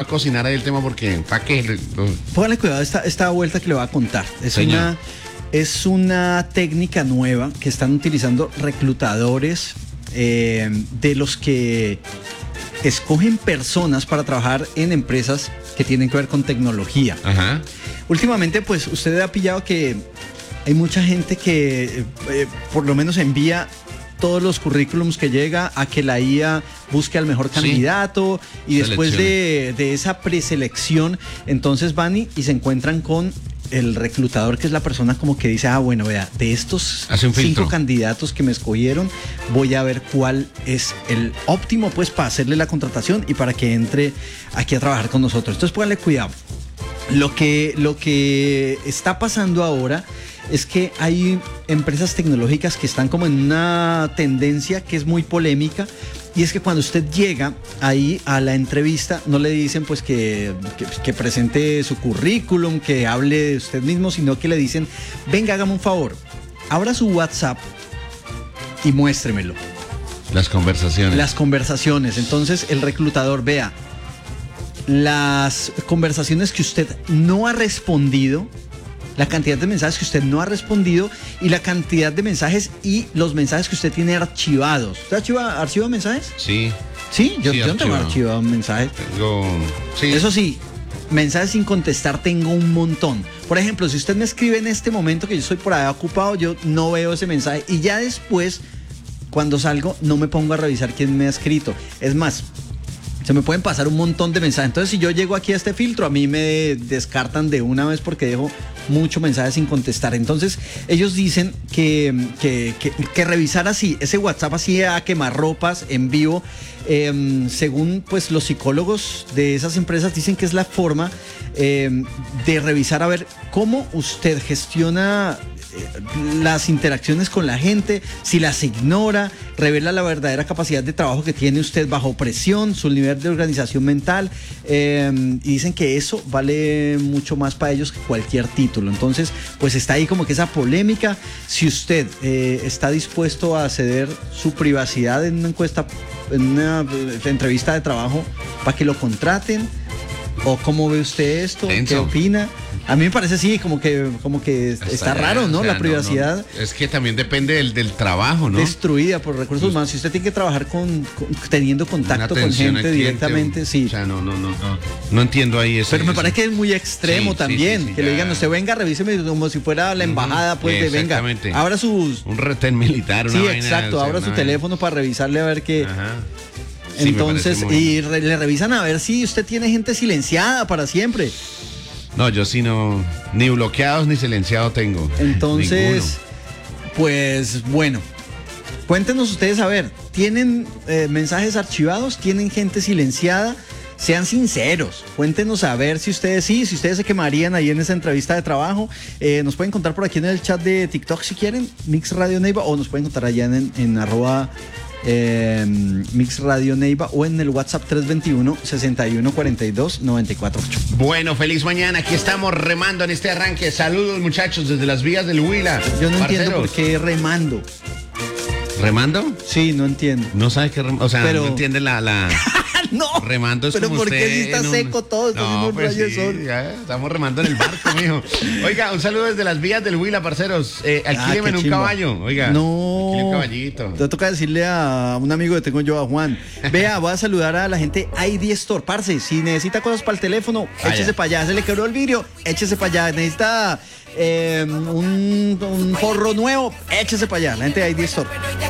cocinar ahí el tema porque, ¿para qué? Póngale cuidado esta vuelta que le voy a contar. Es una técnica nueva que están utilizando reclutadores de los que escogen personas para trabajar en empresas que tienen que ver con tecnología. Ajá. Últimamente, pues, usted ha pillado que hay mucha gente que por lo menos envía todos los currículums que llega a que la IA busque al mejor candidato y después de esa preselección, entonces van y se encuentran con el reclutador, que es la persona como que dice, bueno, vea, de estos 5 candidatos que me escogieron, voy a ver cuál es el óptimo, pues, para hacerle la contratación y para que entre aquí a trabajar con nosotros. Entonces, pónganle cuidado. Lo que está pasando ahora es que hay empresas tecnológicas que están como en una tendencia que es muy polémica, y es que cuando usted llega ahí a la entrevista no le dicen pues que presente su currículum, que hable de usted mismo, sino que le dicen, venga, hágame un favor, abra su WhatsApp y muéstremelo. Las conversaciones. Entonces el reclutador vea las conversaciones que usted no ha respondido, la cantidad de mensajes que usted no ha respondido y la cantidad de mensajes y los mensajes que usted tiene archivados. ¿Usted archiva mensajes? Sí. ¿Sí? Yo no tengo archivado mensajes. Sí. Eso sí, mensajes sin contestar tengo un montón. Por ejemplo, si usted me escribe en este momento que yo estoy por ahí ocupado, yo no veo ese mensaje y ya después, cuando salgo, no me pongo a revisar quién me ha escrito. Es más, se me pueden pasar un montón de mensajes. Entonces, si yo llego aquí a este filtro, a mí me descartan de una vez porque dejo muchos mensajes sin contestar. Entonces, ellos dicen que revisar así, ese WhatsApp así a quemarropas en vivo, según pues los psicólogos de esas empresas dicen que es la forma de revisar a ver cómo usted gestiona las interacciones con la gente, si las ignora, revela la verdadera capacidad de trabajo que tiene usted bajo presión, su nivel de organización mental, y dicen que eso vale mucho más para ellos que cualquier título. Entonces, pues está ahí como que esa polémica. Si usted está dispuesto a ceder su privacidad en una encuesta, en una entrevista de trabajo para que lo contraten, o cómo ve usted esto, ¿qué opina? A mí me parece así, como que está raro, ¿no? O sea, la privacidad. No. Es que también depende del trabajo, ¿no? Destruida por recursos humanos. Si usted tiene que trabajar teniendo contacto con gente directamente, sí. O sea, no entiendo ahí eso. Pero me parece que es muy extremo también. Que le digan, usted venga, revíseme como si fuera la embajada, pues de venga. Abra sus... Un retén militar, una vaina. Sí, exacto. Abra su teléfono para revisarle a ver qué... Ajá. Entonces, y le revisan a ver si usted tiene gente silenciada para siempre. No, yo sí no, ni bloqueados ni silenciados tengo. Entonces, ninguno. Pues bueno, cuéntenos ustedes, a ver, ¿tienen mensajes archivados? ¿Tienen gente silenciada? Sean sinceros, cuéntenos a ver si ustedes se quemarían ahí en esa entrevista de trabajo. Nos pueden contar por aquí en el chat de TikTok si quieren, Mix Radio Neiva, o nos pueden contar allá en arroba Mix Radio Neiva, o en el WhatsApp 321-6142-948. Bueno, feliz mañana, aquí estamos remando en este arranque. Saludos, muchachos, desde las vías del Huila. Yo no entiendo por qué remando. ¿Remando? Sí, no entiendo. No sabes qué remando, o sea, no entiende la... No, remando es pero como ¿por qué si está seco todo? No, pues sí, estamos remando en el barco, mijo. Oiga, un saludo desde las vías del Huila, parceros. Alquíleme un caballo, oiga. No. Alquíleme un caballito. Te toca decirle a un amigo que tengo yo, a Juan. Vea, voy a saludar a la gente ID Store. Parce, si necesita cosas para el teléfono, échese para allá. Se le quebró el vidrio, échese para allá. Necesita un forro nuevo, échese para allá. La gente de ID Store.